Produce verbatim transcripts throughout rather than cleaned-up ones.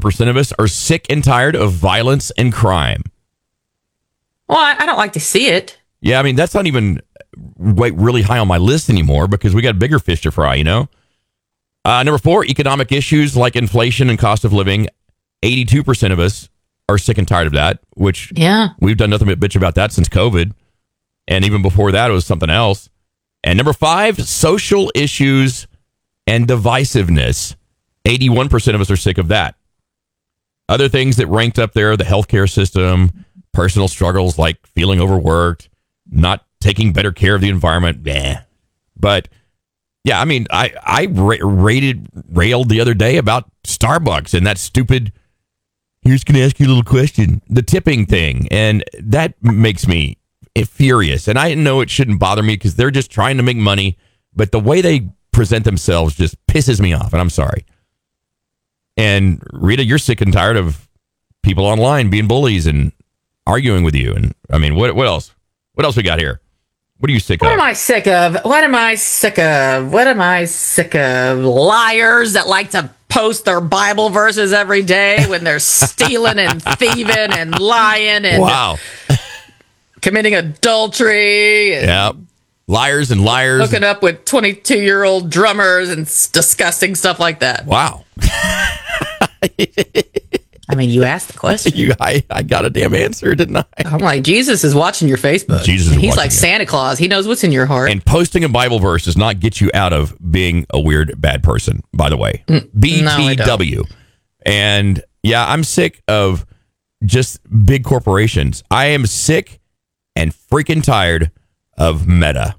percent of us are sick and tired of violence and crime. Well, I, I don't like to see it. Yeah, I mean, that's not even wait, really high on my list anymore because we got bigger fish to fry, you know? Uh, number four, economic issues like inflation and cost of living. eighty-two percent of us are sick and tired of that, which yeah. we've done nothing but bitch about that since COVID. And even before that, it was something else. And number five, social issues and divisiveness. eighty-one percent of us are sick of that. Other things that ranked up there, the healthcare system, personal struggles like feeling overworked, not taking better care of the environment. Yeah. But yeah, I mean, I, I ra- rated, railed the other day about Starbucks and that stupid, here's going to ask you a little question, the tipping thing. And that makes me furious. And I know it shouldn't bother me because they're just trying to make money. But the way they present themselves just pisses me off. And I'm sorry. And Rita, you're sick and tired of people online being bullies and arguing with you. And I mean, what what else? What else we got here? What are you sick what of? What am I sick of? What am I sick of? What am I sick of? Liars that like to post their Bible verses every day when they're stealing and thieving and lying and wow. committing adultery. And yeah. Liars and liars. Hooking up with twenty-two-year-old drummers and s- disgusting stuff like that. Wow. I mean, you asked the question. You, I, I got a damn answer, didn't I? I'm like, Jesus is watching your Facebook. Jesus is He's watching like you. Santa Claus. He knows what's in your heart. And posting a Bible verse does not get you out of being a weird, bad person, by the way. B T W. No, and yeah, I'm sick of just big corporations. I am sick and freaking tired of Meta.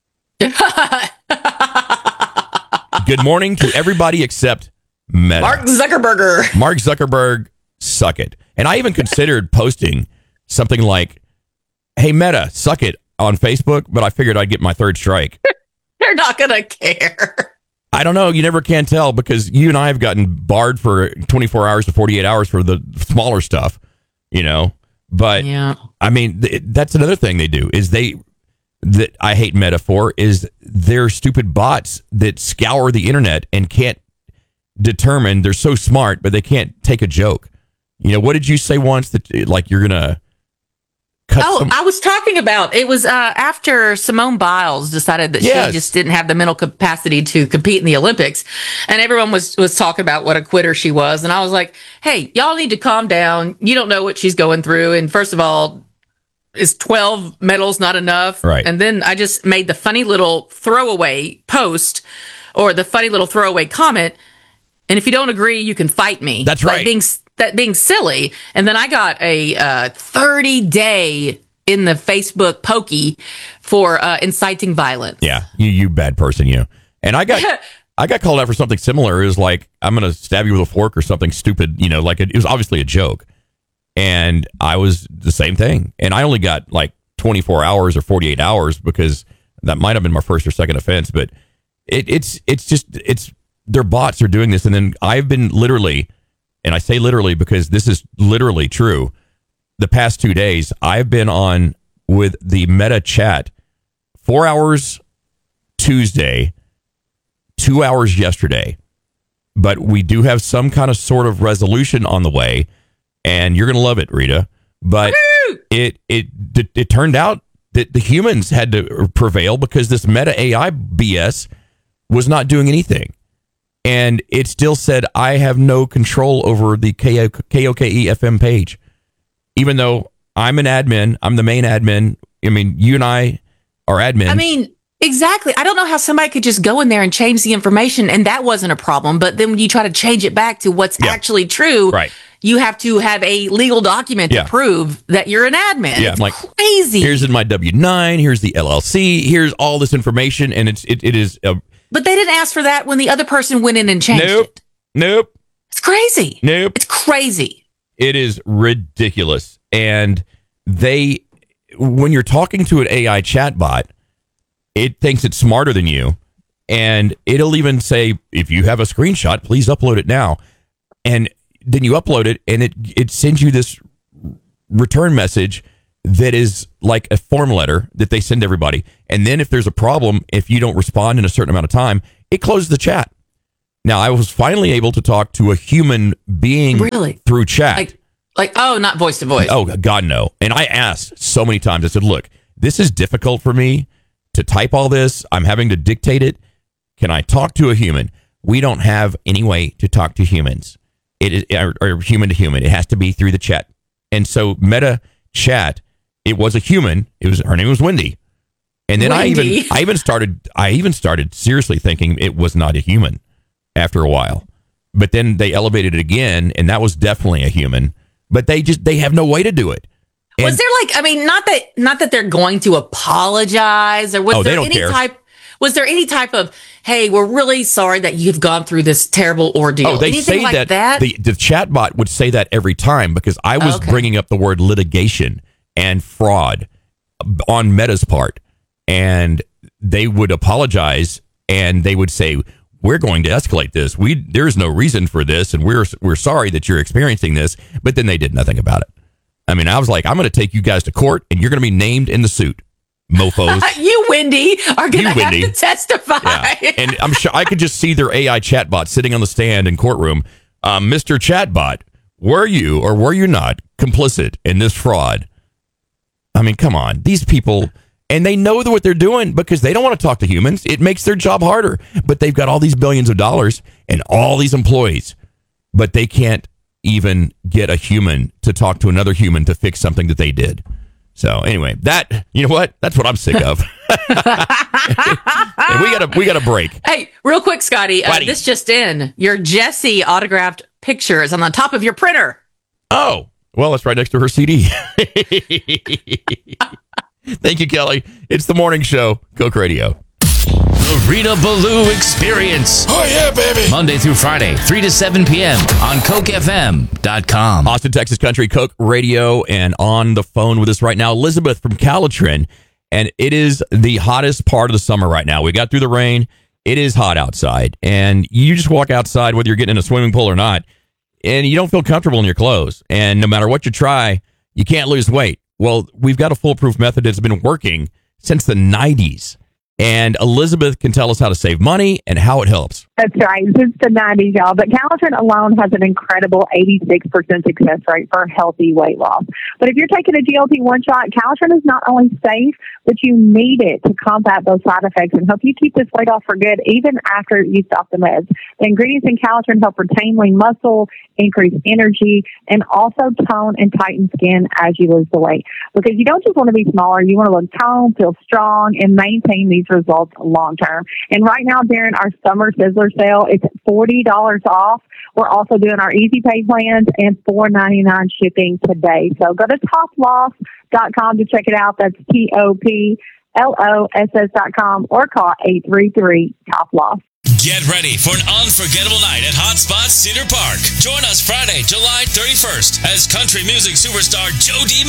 Good morning to everybody except Meta. Mark Zuckerberg. Mark Zuckerberg, suck it. And I even considered posting something like, hey, Meta, suck it on Facebook, but I figured I'd get my third strike. They're not going to care. I don't know. You never can tell because you and I have gotten barred for twenty-four hours to forty-eight hours for the smaller stuff, you know. But, yeah. I mean, th- that's another thing they do is they, that I hate Meta for, is they're stupid bots that scour the internet and can't determine, they're so smart, but they can't take a joke. You know, what did you say once that like you're going to cut Oh, some- I was talking about, it was uh, after Simone Biles decided that Yes. she just didn't have the mental capacity to compete in the Olympics. And everyone was, was talking about what a quitter she was. And I was like, hey, y'all need to calm down. You don't know what she's going through. And first of all, is twelve medals not enough? Right. And then I just made the funny little throwaway post or the funny little throwaway comment. And if you don't agree, you can fight me. That's like right. Being, that being silly. And then I got a uh, thirty day in the Facebook pokey for uh, inciting violence. Yeah, you you bad person, you. And I got I got called out for something similar. It was like, I'm going to stab you with a fork or something stupid, you know, like it, it was obviously a joke. And I was the same thing. And I only got like twenty-four hours or forty-eight hours because that might have been my first or second offense. But it, it's it's just, it's, their bots are doing this. And then I've been literally, and I say literally because this is literally true, the past two days, I've been on with the Meta chat four hours Tuesday, two hours yesterday. But we do have some kind of sort of resolution on the way. And you're going to love it, Rita. But it, it it it turned out that the humans had to prevail because this Meta A I B S was not doing anything. And it still said, I have no control over the K O K E F M page. Even though I'm an admin, I'm the main admin. I mean, you and I are admins. I mean, exactly. I don't know how somebody could just go in there and change the information and that wasn't a problem. But then when you try to change it back to what's Yeah. actually true, Right. you have to have a legal document Yeah. to prove that you're an admin. Yeah, it's I'm like, crazy. Here's in my W nine, here's the L L C, here's all this information, and it's it, it is uh, But they didn't ask for that when the other person went in and changed nope, it. nope, It's crazy. nope. It's crazy. It is ridiculous. And they, when you're talking to an A I chatbot, it thinks it's smarter than you, and it'll even say, if you have a screenshot, please upload it now. And then you upload it, and it it sends you this return message that is like a form letter that they send everybody. And then if there's a problem, if you don't respond in a certain amount of time, it closes the chat. Now, I was finally able to talk to a human being really? through chat. Like, like, oh, not voice to voice. Oh, God, no. And I asked so many times, I said, look, this is difficult for me to type all this. I'm having to dictate it. Can I talk to a human? We don't have any way to talk to humans. It is or, or human to human. It has to be through the chat. And so Meta Chat, it was a human. It was her name was Wendy. And then Wendy. I even I even started I even started seriously thinking it was not a human after a while. But then they elevated it again, and that was definitely a human. But they just they have no way to do it. And was there like I mean, not that not that they're going to apologize, or was Oh, they there don't any care. type was there any type of, hey, we're really sorry that you've gone through this terrible ordeal? Oh, they Anything say like that, that? The, the chatbot would say that every time because I was Okay. bringing up the word litigation and fraud on Meta's part. And they would apologize and they would say, we're going to escalate this. We There's no reason for this. And we're we're sorry that you're experiencing this. But then they did nothing about it. I mean, I was like, I'm going to take you guys to court and you're going to be named in the suit. Mofos. you, Wendy, are going to You, have Wendy. to testify. Yeah. And I'm sure I could just see their A I chatbot sitting on the stand in courtroom. Um, Mister Chatbot, were you or were you not complicit in this fraud? I mean, come on. These people, and they know what they're doing because they don't want to talk to humans. It makes their job harder. But they've got all these billions of dollars and all these employees, but they can't even get a human to talk to another human to fix something that they did. So anyway, that, you know what? That's what I'm sick of. And we got a we got a break. Hey, real quick, Scotty, uh, Buddy. this just in. Your Jessie autographed picture is on the top of your printer. Oh, well, it's right next to her C D. Thank you, Kelly. It's the morning show, Coke Radio. The Rita Ballou Experience. Oh, yeah, baby. Monday through Friday, three to seven p.m. on Coke F M dot com. Austin, Texas Country, Coke Radio, and on the phone with us right now, Elizabeth from Calitrin. And it is the hottest part of the summer right now. We got through the rain. It is hot outside. And you just walk outside, whether you're getting in a swimming pool or not, and you don't feel comfortable in your clothes. And no matter what you try, you can't lose weight. Well, we've got a foolproof method that's been working since the nineties. And Elizabeth can tell us how to save money and how it helps. That's right. Since the nineties, y'all. But Calitrin alone has an incredible eighty-six percent success rate for healthy weight loss. But if you're taking a G L P one shot, Calitrin is not only safe, but you need it to combat those side effects and help you keep this weight off for good, even after you stop the meds. The ingredients in Calitrin help retain lean muscle, increase energy, and also tone and tighten skin as you lose the weight. Because you don't just want to be smaller, you want to look toned, feel strong, and maintain these results long term. And right now, during our summer Sizzler sale, it's forty dollars off. We're also doing our Easy Pay plans and four ninety-nine shipping today. So go to top loss dot com to check it out. That's T O P L O S S dot com or call eight three three top loss. Get ready for an unforgettable night at Hotspot Cedar Park. Join us Friday, July thirty-first, as country music superstar Joe D.